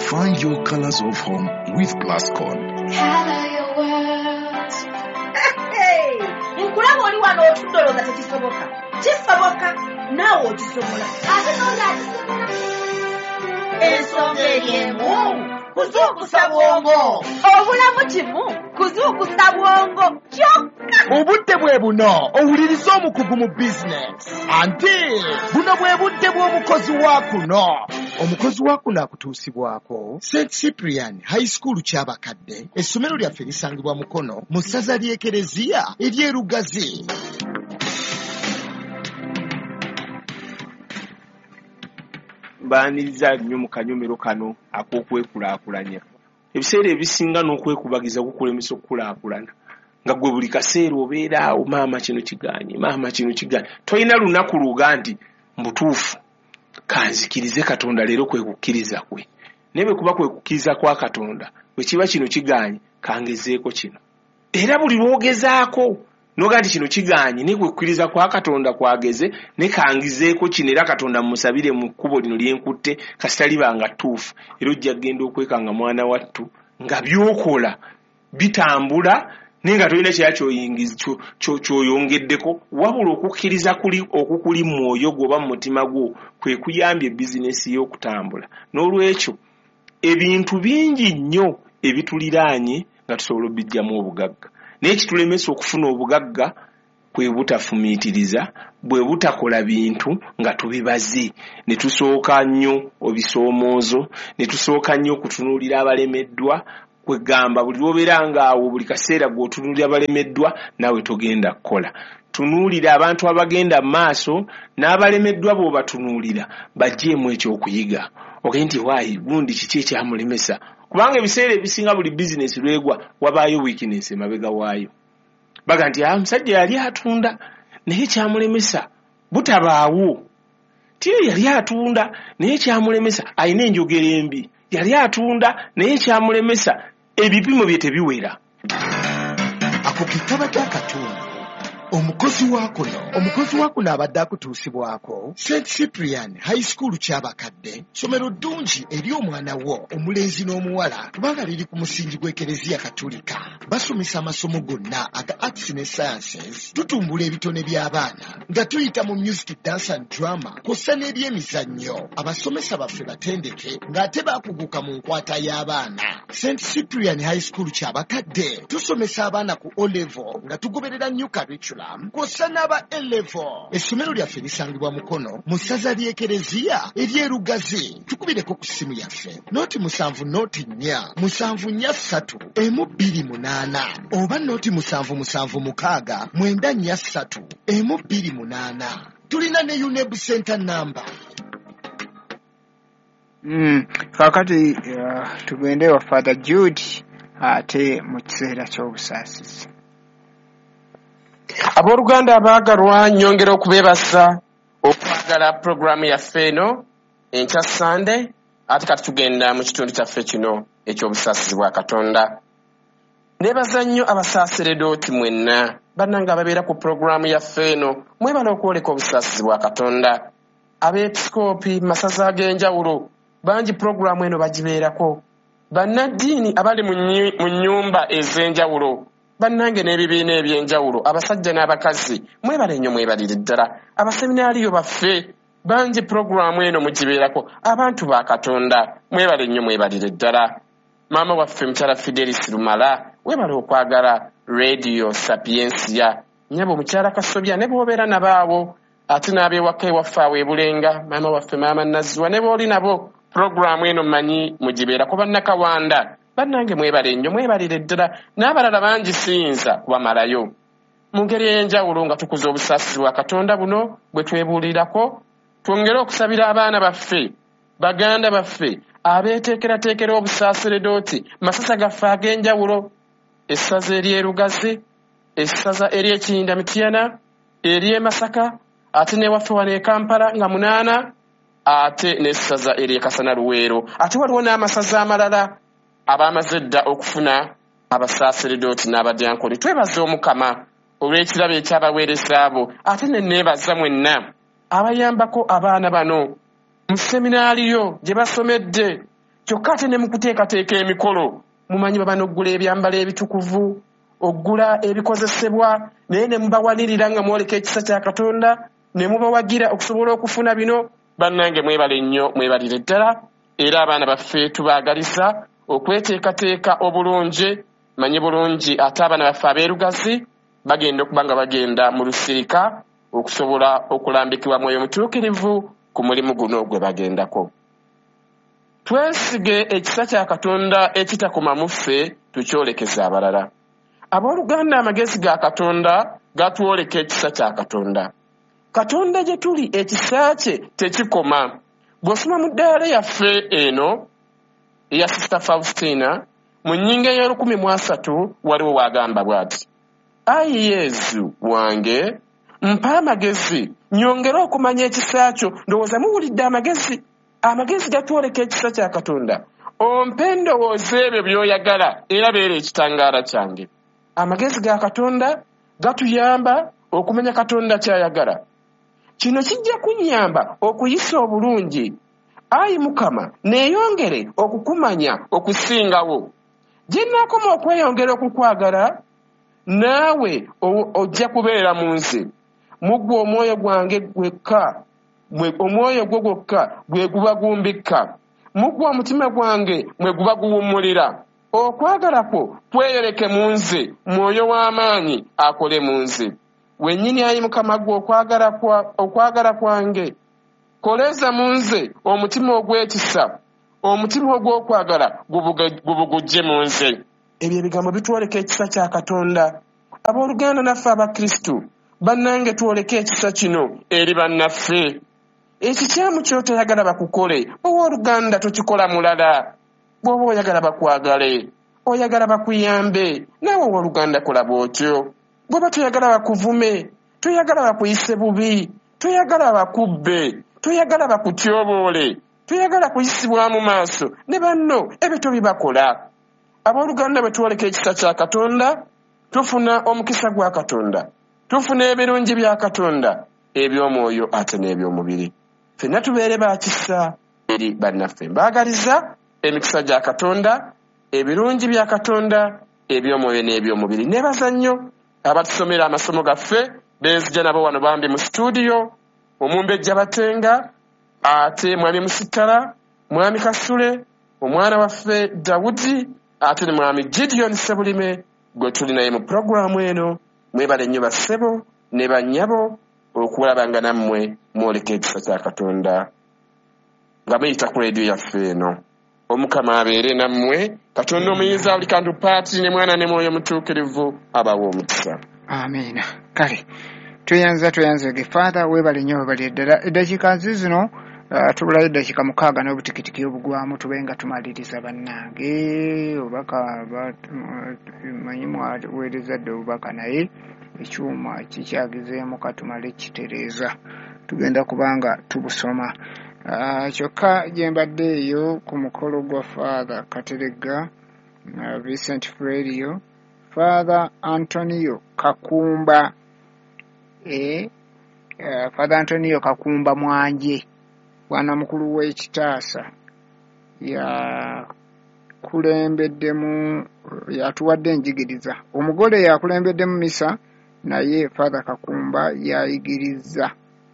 Find your colors of home with Plascon. Color your world. Hey! Nkulaba oli wano otudoloza tekisoboka. Kisoboka naawe okisobola. Ate n'ondakisobola. Ensonga eriemu kuzuukusa bwongo. Obulamu kimu kuzuukusa bwongo kyokka. Obudde bwe buno owuliriza omukugu mu bizinesi. Ante buno bwe budde bw'omukozi wa kuno. Omukozi wa kuno akutuusibwako St. Cyprian High School ky'abakadde. Essomero lyaffe lisangibwa Mukono mu ssaza ly'Ekereziya ery'Erugazi. Baaniriza nnyo mu kanyomero kano ak'okwekulaakulanya. Ebiseera ebisinga n'okwekubagiza kukulemesa okukulaakulana. Nga gwe buli kaseera obeera awo maama kino kiganye, maama kino kiganye. Tolina lunaku luga nti mbutuufu kanzikirize Katonda leero kwe kukkiriza kwe. Naye bwe kuba kwe kukkiriza kwa Katonda, bwe kiba kino kiganye kangezeeko kino. Era buli lwogezaako noga nti kino kiganye ne kwe kukkiriza kwa Katonda kwageze ne kangizeeko kino era Katonda musabire mu kkubo lino lyenkutte kasitaliba ttuufu. Era ojja kgenda okwekanga mwana wattu nga byokola bitambula nenga tolina kya kyoyongeddeko wabula okukkiriza okukuli mu mwoyo gwoba mu mutima gwo kwe kuyambye bizinesi y'okutambula. N'olwekyo ebintu bingi nnyo ebituliraanye nga tusobola obijjamu obugagga. Naye ekitulemesa okufuna obugagga kwe butafumiitiriza, bwe butakola bintu nga tubibaze. Ne tusooka nnyo obisoomoozo, ne tusooka nnyo okutunuulira abalemeddwa. Kwegamba buli lwobeera ngaawo buli kaseera gw'otunuulira abalemeddwa naawe togenda kukola. Tunuulira abantu abagenda mu maaso n'abalemeddwa bw'obatunuulira bajjeemu ekyokuyiga. Ogende nti waayi gundi kiki ekyamulemesa. Kubanga ebiseera ebisinga buli bizinesi lwegwa wabaayo weakness emabega waayo. Baga nti omusajja yali atunda naye ekyamulemesa butabaawo. Tiyo yali atunda naye ekyamulemesa alina enjogera embi. Yali atunda naye ekyamulemesa ebipimo bye tebiwera. Ako kitaba kya Katonda. Omukozi wa kuno abadde akutuusibwako St. Cyprian High School ky'abakadde. Somero ddungi eri omwana wo omulenzi n'omuwala kubanga liri ku musingi gw'Ekereziya Katolika. Basomesa amasomo gonna aga Arts ne Sciences. Tutumbula ebitone by'abaana nga tuyita mu music, dance and drama kw'ossa n'ebyemizannyo. Abasomesa baffe batendeke ng'ate baakuguka mu nkwata y'abaana. St. Cyprian High School ky'abakadde tusomesa abaana ku O-level nga tugoberera new curriculum kw'ossa n'aba A-level. Essomero lyaffe lisangibwa Mukono mu ssaza ly'Ekereziya ery'Erugazi. Tukubireko ku ssimu yaffe nooti 79443 oba nooti 7769443. Tulina ne UNEB center number. Kakati tugende wa Father Jude ate mu kiseera ky'obusaasizi. Abooluganda abaagalwa nnyongera okubeebasa okwagala puroguramu yaffe eno enkya Sunday ate kati tugenda mu kitundu kyaffe kino ekyobusaasizi bwa Katonda. Neebaza nnyo abasaaseredooti mwenna bannange ababeera ku puroguramu yaffe eno mwebala okwoleka obusaasizi bwa Katonda. Abeepisikoopi masaza ag'enjawulo bangi puroguramu eno bagibeerako. Bannaddiini abali mu nnyumba ez'enjawulo bannange n'ebibiina eby'enjawulo abasajja n'abakazi mwebale nnyo mwebalire ddala. Abaseminaaliyo baffe bangi puroguramu eno mugibeerako. Abantu ba Katonda mwebale nnyo mwebalire ddala. Maama waffe mukyala Fidelis Lumala webale okwagala Radio Sapiensia. Nnyabo mukyala Kasobya ne bw'obeera nabaawo ate n'ab'ewaka ewaffe awo ebulenga maama waffe maama Naziwa ne bw'oli nabo puroguramu eno mmanyi mugibeerako. Bannakawanda bannange mwebale nnyo mwebalire ddala n'abalala bangi siyinza kubamalayo. Mu ngeri ey'enjawulo nga tukuza obusaasizi bwa Katonda buno bwe twebuulirako twongere okusabira abaana baffe baganda baffe abeeteekerateekera obusaasiredooti masasa gaffe ag'enjawulo. Essaza ery'Erugazi, essaza ery'Ekiyinda Mityana, ery'e Masaka ate n'ewaffe wano e Kampala nga 8 ate n'essaza ery'e Kasana Luweero. Ate waliwo n'amasaza amalala abamaze dda okufuna abasaasiredooti n'abadyankoni. Twebaza Omukama olw'ekirabo ekyabaweereza abo ate ne neebaza mwenna abayambako abaana bano mu seminaaliyo gye basomedde kyokka ate ne mu kuteekateeka emikolo mumanyi baba n'oggula ebyambalo ebitukuvu oggula ebikozesebwa naye ne mubawanirira nga mwoleka ekisa kya Katonda ne mubawagira okusobola okufuna bino. Bannange mwebale nnyo, mwebalire ddala, era abaana baffe tubaagaliza okweteekateeka obulungi. Manyi bulungi ate abaana baffe abeerugazi bagenda okuba nga bagenda mu lusirika okusobola okulambikibwa Mwoyo Mutuukirivu ku mulimu guno gwe bagendako. Twesige ekisa kya Katonda ekitakoma mu ffe tukyolekeza abalala. Abooluganda, amagezi ga Katonda gatwoleka ekisa kya Katonda. Katonda gye tuli ekisa kye tekikoma. Bw'osoma mu ddaala yaffe eno eya Sister Faustina mu nnyinga y'olukumi-mu-asatu waliwo wagamba bw'ati: Ayi Yesu wange, mpa amagezi nyongere okumanya ekisa kyo. Ndowooza muwulidde amagezi. Amagezi gatwoleka ekisa kya Katonda. Ompe endowooza ebyo by'oyagala era beera ekitangaala kyange. Amagezi ga Katonda gatuyamba okumanya Katonda ky'ayagala. Kino kijja kunnyamba okuyisa obulungi. Ayi Mukama, neeyongere okukumanya okusingawo. Gye nnaakoma okweyongera okukwagala, naawe ojja kubeera mu nze. Muggwe omwoyo gwange gwekka, omwoyo gwo gwokka gwe guba gumbikka. Muggwe omutima gwange mwe guba guwummulira. Okwagala kwo kweyoleke mu nze, Mwoyo w'amaanyi akole mu nze. Wennyini Ayi Mukama gwe okwagala kwange, koleza mu nze omutima ogw'ekisa, omutima ogw'okwagala gubugujje mu nze. Ebyo ebigambo bitwoleka ekisa kya Katonda. Abooluganda naffe Abakristu, bannange twoleke ekisa kino eri bannaffe. Ekikyamu ky'otoyagala bakukole, owooluganda tokikola mulala. Bw'oba oyagala bakwagale, oyagala bakuyambe, naawe owooluganda kola bw'otyo. Bw'oba toyagala bakuvume, toyagala bakuyise bubi, toyagala bakubbe, toyagala bakutyoboole, toyagala kuyisibwa mu maaso ne banno ebyo tobibakola. Abooluganda bwe twoleka ekisa kya Katonda, tufuna omukisa gwa Katonda, tufuna ebirungi bya Katonda eby'omwoyo ate n'eby'omubiri. Ffenna tubeere bakisa eri bannaffe. Mbaagaliza emikisa gya Katonda, ebirungi bya Katonda eby'omwoyo n'eby'omubiri. Neebaza nnyo abatusomera amasomo gaffe, benzija nabo wano bambi mu studio, Omumbejja Batenga, ate Mwami Musittala, Mwami Kasule, omwana waffe Dawudi, ate ne Mwami Gideon Sebulime gwe tuli naye mu puroguramu eno. Mwebale nnyo bassebo ne bannyabo okulaba nga nammwe mwoleka ekisa kya Katonda nga muyita ku leediyo yaffe eno. Omukama abeere nammwe. Katonda omuyinza buli kantu paati ne Mwana ne Mwoyo Mutuukirivu abawa omukisa. Amiina. Kale tuyanzege Father, weebale nnyo, weebale ddala. Eddakiika zino tubulayo eddakiika 6 n'obutikitiki obugwamu tube nga tumaliriza bannange. Obubaka manyi mwaweereza dde obubaka naye ekyuma kikyagizeemu katumale kitereeza. Tugenda kubanga tubusoma. Kyokka gye mbadde eyo ku mukolo gwa Father Kateregga Vincent Frerio, Father Antonio Kakumba, Father Antonio Kakumba Mwanje, bwana mukulu w'ekitaasa, yakulembeddemu, yatuwadde enjigiriza. Omugole yakulembeddemu misa, naye Father Kakumba yayigiriza.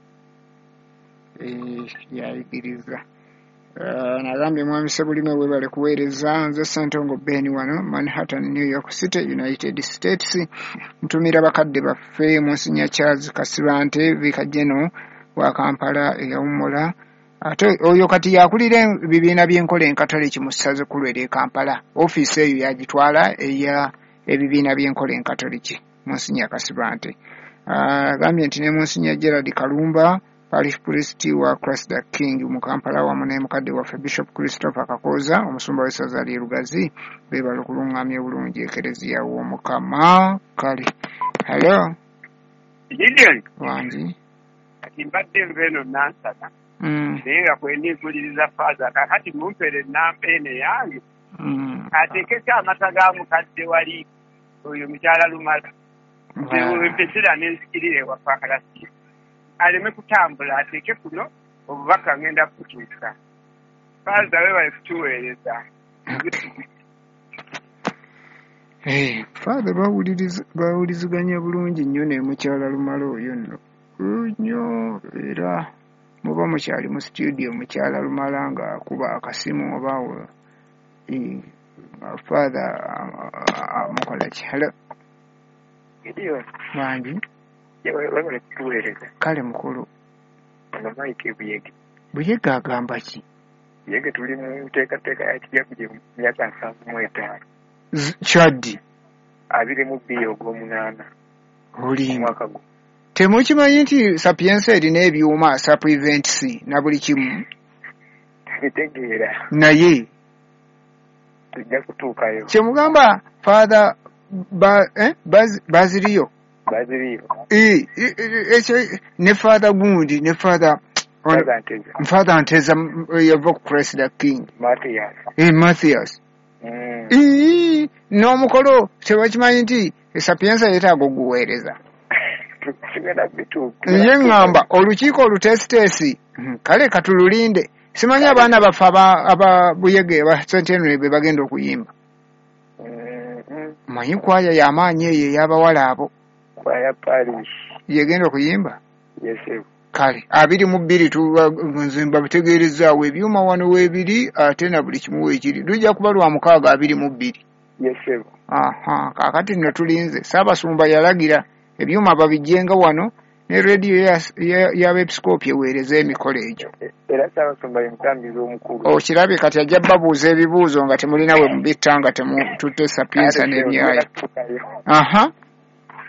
Nagambye Mwami Sebulime weebale kuweereza. Nze Ssentongo Ben wano Manhattan, New York City, United States. Ntumira bakadde baffe Monsignor Charles Kasibante Vikajeno wa Kampala eyawummula. Ate oyo kati yakulira ebibiina by'enkola enkatoliki mu ssaza ekkulu er'e Kampala. Ofiisi eyo yagitwala eya ebibiina by'enkola enkatoliki, Monsignor Kasibante. Gambye nti ne Monsignor Gerald Kalumba, Parish Priest wa Christ the King mu Kampala, wamu ne mukadde waffe Bishop Christopher Kakoza, omusumba w'essaza ly'e Lugazi. Beebale okulungamya obulungi ekereziya w'Omukama. Kale, hello Gideon wangi kati mbadde nveeno nansana naye nga kwendimpuliriza Father kakati mumpere enamba eno yange ateekeko amata ga mukadde wali oyo mukyala Lumala empesera nenzikirire wafakalasi aleme kutambula, ateeke kuno obubaka ngenda kutuusa. Faaza we bali kutuweereza. Faaza bawuliziganya bulungi nnyo ne mukyala Lumala oyo nno nnyo era muba mukyali mu studio mukyala Lumala nga akuba akasimu oba Faaza amukola ki? Hello. Idiyo. Bangi. Yewe bali kutuweereza. Kale mukulu. Ono Mike Buyege. Buyege agamba ki? Buyege tuli mu nteekateeka ya kijaguzi mu myaka 75. Kyaddi. 22 ogw'omunaana. Olimba. Temukimanyi nti Sapienza erina ebyuma supplements na buli kimu? Bitegeera. Naye. Tujja kutuukayo. Kyemugamba Father Baziliyo. Baziliyo. Ne Father Gundi ne Father Nteza yava ku Cressida King. Matthias. N'omukolo tebakimanyi nti Sapienza yeetaaga okuguweereza. Ye ŋŋamba olukiiko olutesitesi kale katululinde. Simanyi abaana baffe aba Buyege aba Centenary be bagenda okuyimba. Manyi kwaya y'amaanyi eyo ey'abawala abo. Kwaya Parish. Yegenda okuyimba? Yes, sir. Kale 22 nzimba bitegeerezaawo ebyuma wano weebiri ate na buli kimu weekiri lujja kuba lwa 622. Yes, sir. Kaakati nno tulinze Ssaabasumba yalagira ebyuma babijjenga wano ne rediyo y'abepisikoopi eweereza emikolo egyo. Era Ssaabasumba ye mutambizi omukulu. Okirabye kati ajja babuuza ebibuuzo nga temulina we mubitta nga temututte Sapienza n'emyayo.